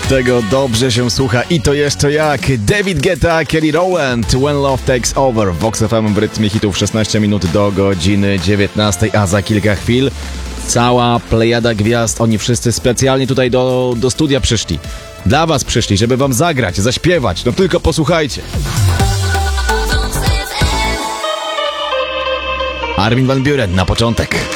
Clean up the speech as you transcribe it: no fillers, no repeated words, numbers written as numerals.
Tego dobrze się słucha i to jeszcze jak. David Guetta, Kelly Rowland, When Love Takes Over. W Vox FM w rytmie hitów 16 minut do godziny 19, a za kilka chwil cała plejada gwiazd. Oni wszyscy specjalnie tutaj do studia przyszli. Dla was przyszli, żeby wam zagrać, zaśpiewać. No tylko posłuchajcie. Armin van Buuren na początek.